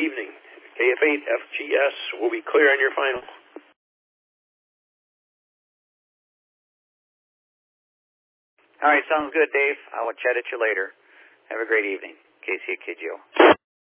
evening. KF8 FGS will be clear on your final. All right, sounds good, Dave. I will chat at you later. Have a great evening. KC Kidjo.